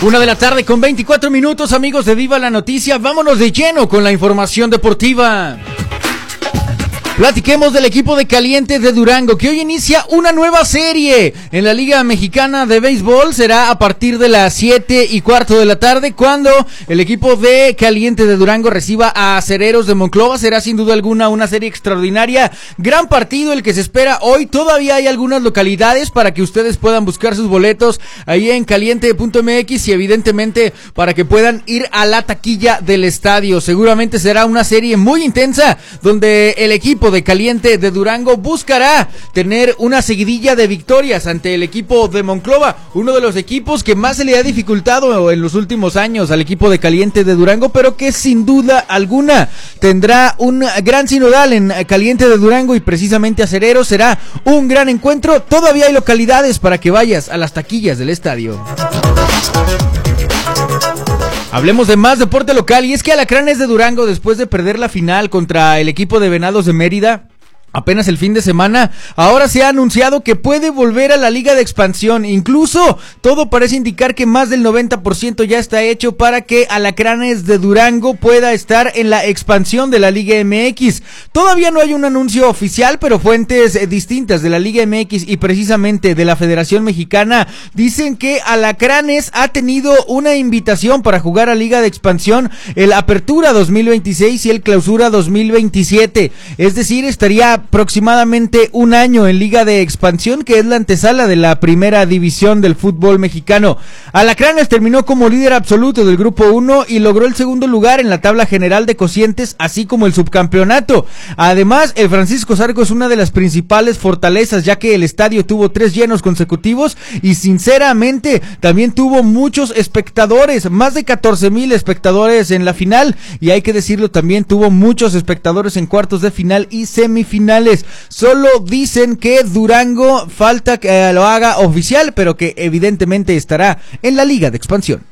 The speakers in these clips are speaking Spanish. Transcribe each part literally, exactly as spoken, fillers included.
Una de la tarde con veinticuatro minutos, amigos de Viva la Noticia. Vámonos de lleno con la información deportiva. Platiquemos del equipo de Caliente de Durango, que hoy inicia una nueva serie en la Liga Mexicana de Béisbol. Será a partir de las siete y cuarto de la tarde, cuando el equipo de Caliente de Durango reciba a Acereros de Monclova. Será sin duda alguna una serie extraordinaria. Gran partido el que se espera hoy. Todavía hay algunas localidades para que ustedes puedan buscar sus boletos ahí en caliente punto m x y evidentemente para que puedan ir a la taquilla del estadio. Seguramente será una serie muy intensa, donde el equipo de Caliente de Durango buscará tener una seguidilla de victorias ante el equipo de Monclova, uno de los equipos que más se le ha dificultado en los últimos años al equipo de Caliente de Durango, pero que sin duda alguna tendrá un gran sinodal en Caliente de Durango, y precisamente Acereros será un gran encuentro. Todavía hay localidades para que vayas a las taquillas del estadio. Hablemos de más deporte local, y es que Alacranes de Durango, después de perder la final contra el equipo de Venados de Mérida apenas el fin de semana, ahora se ha anunciado que puede volver a la Liga de Expansión. Incluso todo parece indicar que más del noventa por ciento ya está hecho para que Alacranes de Durango pueda estar en la expansión de la Liga M X. Todavía no hay un anuncio oficial, pero fuentes eh, distintas de la Liga M X y precisamente de la Federación Mexicana dicen que Alacranes ha tenido una invitación para jugar a Liga de Expansión, el Apertura dos mil veintiséis y el Clausura dos mil veintisiete. Es decir, estaría aproximadamente un año en Liga de Expansión, que es la antesala de la primera división del fútbol mexicano. Alacranes terminó como líder absoluto del grupo uno y logró el segundo lugar en la tabla general de cocientes, así como el subcampeonato. Además, el Francisco Zarco es una de las principales fortalezas, ya que el estadio tuvo tres llenos consecutivos y sinceramente también tuvo muchos espectadores, más de catorce mil espectadores en la final, y hay que decirlo, también tuvo muchos espectadores en cuartos de final y semifinal. Solo dicen que Durango falta que lo haga oficial, pero que evidentemente estará en la Liga de Expansión.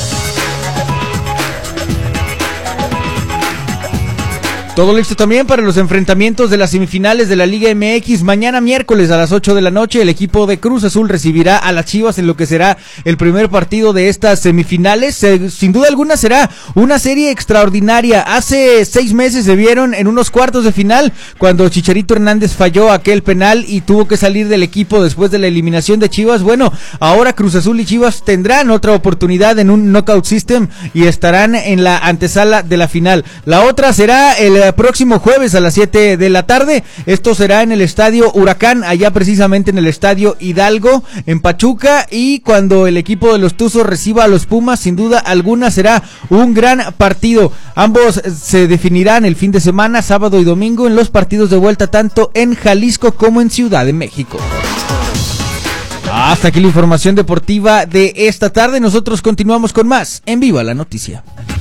Todo listo también para los enfrentamientos de las semifinales de la Liga M X. Mañana miércoles a las ocho de la noche, el equipo de Cruz Azul recibirá a las Chivas en lo que será el primer partido de estas semifinales. Se, sin duda alguna será una serie extraordinaria. Hace seis meses se vieron en unos cuartos de final cuando Chicharito Hernández falló aquel penal y tuvo que salir del equipo después de la eliminación de Chivas. Bueno, ahora Cruz Azul y Chivas tendrán otra oportunidad en un knockout system y estarán en la antesala de la final. La otra será el próximo jueves a las siete de la tarde. Esto será en el Estadio Huracán, allá precisamente en el Estadio Hidalgo, en Pachuca, y cuando el equipo de los Tuzos reciba a los Pumas, sin duda alguna será un gran partido. Ambos se definirán el fin de semana, sábado y domingo, en los partidos de vuelta tanto en Jalisco como en Ciudad de México. Hasta aquí la información deportiva de esta tarde. Nosotros continuamos con más en Viva la Noticia.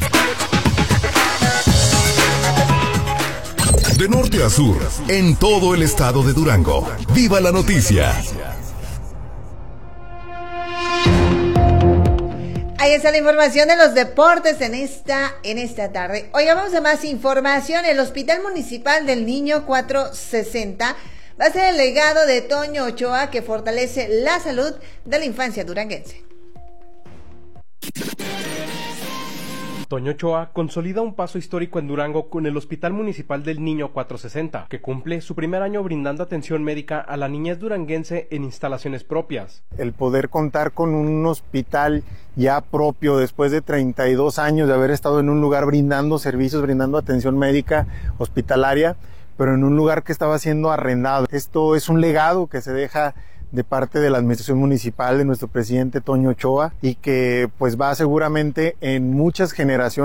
De norte a sur, en todo el estado de Durango. ¡Viva la noticia! Ahí está la información de los deportes en esta, en esta tarde. Hoy vamos a más información. El Hospital Municipal del Niño cuatrocientos sesenta va a ser el legado de Toño Ochoa, que fortalece la salud de la infancia duranguense. Toño Ochoa consolida un paso histórico en Durango con el Hospital Municipal del Niño cuatrocientos sesenta, que cumple su primer año brindando atención médica a la niñez duranguense en instalaciones propias. El poder contar con un hospital ya propio después de treinta y dos años de haber estado en un lugar brindando servicios, brindando atención médica hospitalaria, pero en un lugar que estaba siendo arrendado. Esto es un legado que se deja de parte de la administración municipal de nuestro presidente Toño Ochoa y que pues va seguramente en muchas generaciones